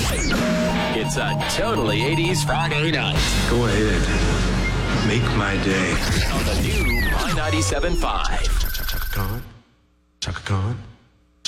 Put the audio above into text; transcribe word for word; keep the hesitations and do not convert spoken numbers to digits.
It's a totally eighties Friday night. Go ahead. Make my day. On the new My ninety-seven point five. Chaka Khan. Chaka Khan.